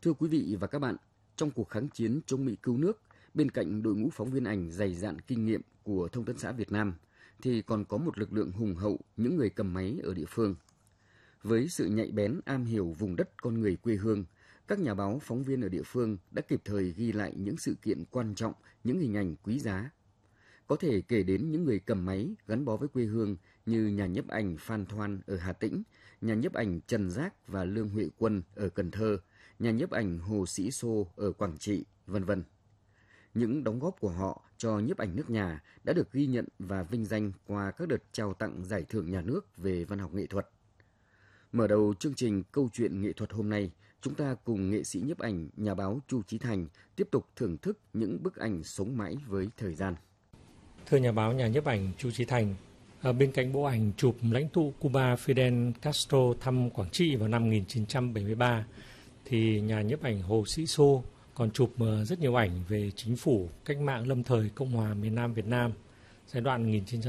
Thưa quý vị và các bạn, trong cuộc kháng chiến chống Mỹ cứu nước, bên cạnh đội ngũ phóng viên ảnh dày dạn kinh nghiệm của Thông tấn xã Việt Nam, thì còn có một lực lượng hùng hậu những người cầm máy ở địa phương. Với sự nhạy bén am hiểu vùng đất con người quê hương, các nhà báo phóng viên ở địa phương đã kịp thời ghi lại những sự kiện quan trọng, những hình ảnh quý giá. Có thể kể đến những người cầm máy gắn bó với quê hương như nhà nhiếp ảnh Phan Thoan ở Hà Tĩnh, nhà nhiếp ảnh Trần Giác và Lương Huệ Quân ở Cần Thơ, nhà nhiếp ảnh Hồ Sĩ Xô ở Quảng Trị, vân vân. Những đóng góp của họ cho nhiếp ảnh nước nhà đã được ghi nhận và vinh danh qua các đợt trao tặng giải thưởng nhà nước về văn học nghệ thuật. Mở đầu chương trình Câu chuyện nghệ thuật hôm nay, chúng ta cùng nghệ sĩ nhiếp ảnh, nhà báo Chu Chí Thành tiếp tục thưởng thức những bức ảnh sống mãi với thời gian. Thưa nhà báo, nhà nhiếp ảnh Chu Chí Thành, bên cạnh bộ ảnh chụp lãnh tụ Cuba Fidel Castro thăm Quảng Trị vào năm 1973, thì nhà nhiếp ảnh Hồ Sĩ Xô còn chụp rất nhiều ảnh về chính phủ cách mạng lâm thời Cộng hòa miền Nam Việt Nam giai đoạn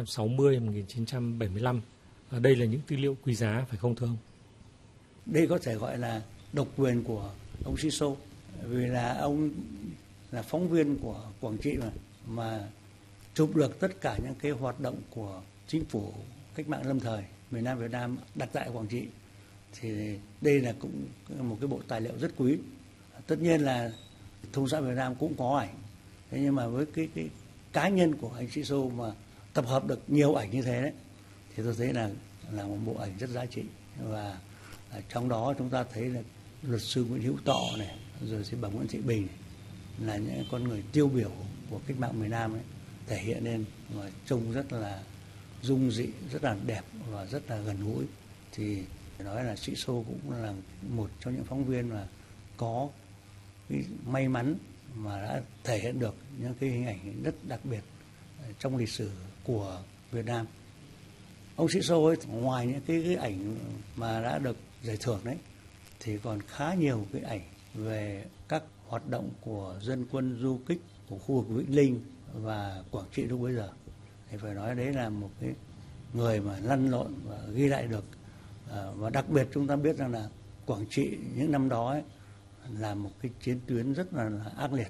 1960-1975. Đây là những tư liệu quý giá phải không thưa ông? Đây có thể gọi là độc quyền của ông Sĩ Xô, vì là ông là phóng viên của Quảng Trị mà chụp được tất cả những cái hoạt động của chính phủ cách mạng lâm thời miền Nam Việt Nam đặt tại Quảng Trị. Thì đây là cũng một cái bộ tài liệu rất quý. Tất nhiên là Thông tấn xã Việt Nam cũng có ảnh, thế nhưng mà với cái cá nhân của anh Sĩ Xô mà tập hợp được nhiều ảnh như thế đấy, thì tôi thấy là một bộ ảnh rất giá trị. Và trong đó chúng ta thấy là luật sư Nguyễn Hữu Tọ này, rồi thì bà Nguyễn Thị Bình này, là những con người tiêu biểu của cách mạng miền Nam ấy, thể hiện nên và trông rất là dung dị, rất là đẹp và rất là gần gũi. Thì nói là Sĩ Xô cũng là một trong những phóng viên mà có cái may mắn mà đã thể hiện được những cái hình ảnh rất đặc biệt trong lịch sử của Việt Nam. Ông Sĩ Xô ấy, ngoài những cái ảnh mà đã được giải thưởng đấy, thì còn khá nhiều cái ảnh về các hoạt động của dân quân du kích của khu vực Vĩnh Linh và Quảng Trị lúc bấy giờ. Thì phải nói đấy là một cái người mà lăn lộn và ghi lại được. Và đặc biệt chúng ta biết rằng là Quảng Trị những năm đó ấy, là một cái chiến tuyến rất là ác liệt,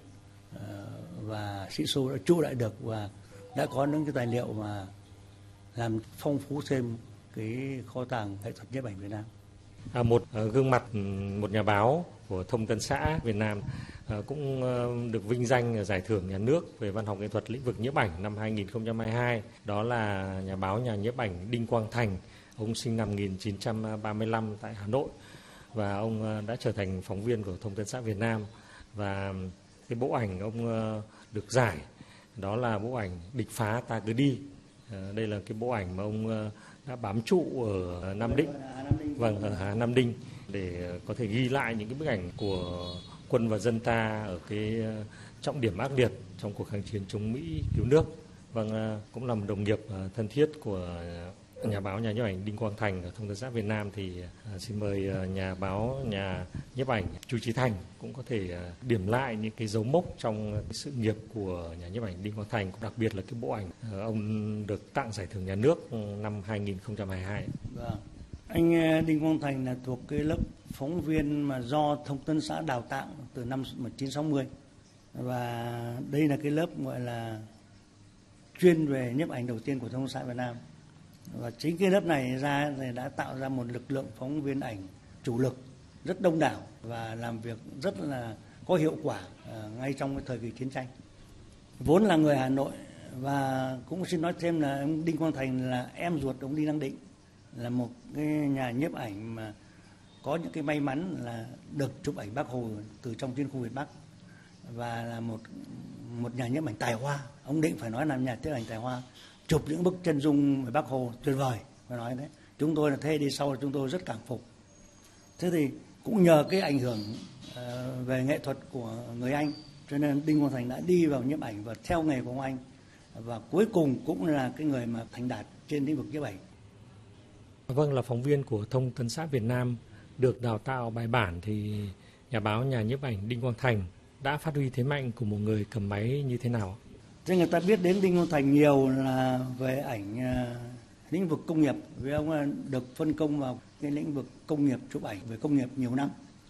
và Sĩ Xô đã trụ lại được và đã có những cái tài liệu mà làm phong phú thêm cái kho tàng nghệ thuật nhiếp ảnh Việt Nam. Một gương mặt, một nhà báo của Thông tấn xã Việt Nam cũng được vinh danh giải thưởng nhà nước về văn học nghệ thuật lĩnh vực nhiếp ảnh năm 2022. Đó là nhà báo, nhà nhiếp ảnh Đinh Quang Thành. Ông sinh năm 1935 tại Hà Nội và ông đã trở thành phóng viên của Thông tấn xã Việt Nam. Và cái bộ ảnh ông được giải đó là bộ ảnh Địch phá ta cứ đi. Đây là cái bộ ảnh mà ông đã bám trụ ở Nam Định, ở Nam Định, để có thể ghi lại những cái bức ảnh của quân và dân ta ở cái trọng điểm ác liệt trong cuộc kháng chiến chống Mỹ cứu nước. Cũng là một đồng nghiệp thân thiết của nhà báo, nhà nhiếp ảnh Đinh Quang Thành ở Thông tấn xã Việt Nam, thì xin mời nhà báo, nhà nhiếp ảnh Chu Chí Thành cũng có thể điểm lại những cái dấu mốc trong sự nghiệp của nhà nhiếp ảnh Đinh Quang Thành, đặc biệt là cái bộ ảnh ông được tặng giải thưởng nhà nước năm 2022. Vâng. Anh Đinh Quang Thành là thuộc cái lớp phóng viên mà do Thông tấn xã đào tạo từ năm 1960, và đây là cái lớp gọi là chuyên về nhiếp ảnh đầu tiên của Thông tấn xã Việt Nam. Và chính cái lớp này ra thì đã tạo ra một lực lượng phóng viên ảnh chủ lực rất đông đảo và làm việc rất là có hiệu quả ngay trong cái thời kỳ chiến tranh. Vốn là người Hà Nội, và cũng xin nói thêm là ông Đinh Quang Thành là em ruột ông Đinh Năng Định, là một cái nhà nhiếp ảnh mà có những cái may mắn là được chụp ảnh Bác Hồ từ trong chiến khu Việt Bắc, và là một nhà nhiếp ảnh tài hoa. Ông Định phải nói là nhà nhiếp ảnh tài hoa, chụp những bức chân dung về Bác Hồ tuyệt vời, phải nói đấy. Chúng tôi là thế đi sau, chúng tôi rất cảm phục. Thế thì cũng nhờ cái ảnh hưởng về nghệ thuật của người Anh, cho nên Đinh Quang Thành đã đi vào nhiếp ảnh và theo nghề của ông Anh, và cuối cùng cũng là cái người mà thành đạt trên lĩnh vực nhiếp ảnh. Vâng, là phóng viên của Thông tấn xã Việt Nam được đào tạo bài bản, thì nhà báo, nhà nhiếp ảnh Đinh Quang Thành đã phát huy thế mạnh của một người cầm máy như thế nào? Thế người ta biết đến Đinh Quang Thành nhiều là về ảnh lĩnh vực công nghiệp, vì ông được phân công vào cái lĩnh vực công nghiệp, chụp ảnh về công nghiệp nhiều năm.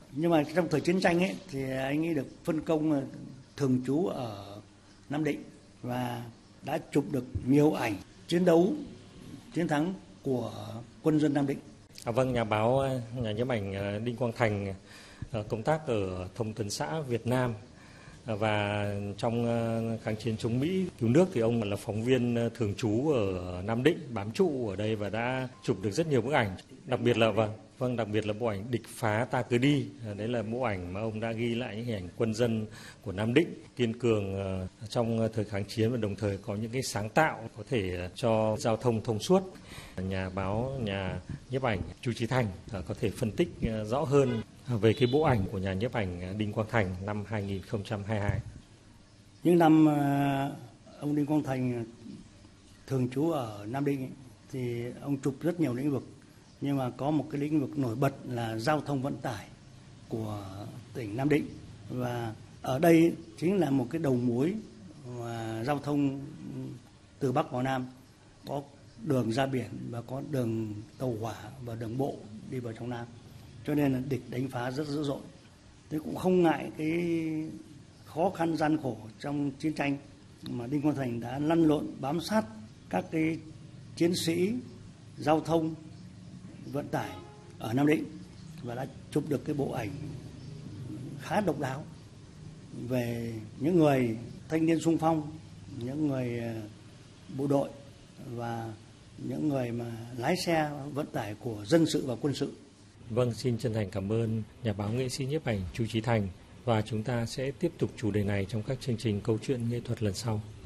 Nhưng mà trong thời chiến tranh ấy thì anh ấy được phân công thường trú ở Nam Định và đã chụp được nhiều ảnh chiến đấu chiến thắng của quân dân Nam Định. Vâng, nhà báo, nhà nhiếp ảnh Đinh Quang Thành công tác ở Thông tấn xã Việt Nam và trong kháng chiến chống Mỹ cứu nước thì ông là phóng viên thường trú ở Nam Định, bám trụ ở đây và đã chụp được rất nhiều bức ảnh. Đặc biệt là đặc biệt là bộ ảnh Địch phá ta cứ đi. Đấy là bộ ảnh mà ông đã ghi lại những hình ảnh quân dân của Nam Định kiên cường trong thời kháng chiến và đồng thời có những cái sáng tạo có thể cho giao thông thông suốt. Nhà báo, nhà nhiếp ảnh Chu Chí Thành có thể phân tích rõ hơn về cái bộ ảnh của nhà nhiếp ảnh Đinh Quang Thành năm 2022. Những năm ông Đinh Quang Thành thường trú ở Nam Định thì ông chụp rất nhiều lĩnh vực, nhưng mà có một cái lĩnh vực nổi bật là giao thông vận tải của tỉnh Nam Định, và ở đây chính là một cái đầu mối giao thông từ Bắc vào Nam, có đường ra biển và có đường tàu hỏa và đường bộ đi vào trong Nam, cho nên là địch đánh phá rất dữ dội. Thế cũng không ngại cái khó khăn gian khổ trong chiến tranh mà Đinh Quang Thành đã lăn lộn bám sát các cái chiến sĩ giao thông vận tải ở Nam Định và đã chụp được cái bộ ảnh khá độc đáo về những người thanh niên xung phong, những người bộ đội và những người mà lái xe vận tải của dân sự và quân sự. Vâng, xin chân thành cảm ơn nhà báo nghệ sĩ nhiếp ảnh Chu Chí Thành, và chúng ta sẽ tiếp tục chủ đề này trong các chương trình câu chuyện nghệ thuật lần sau.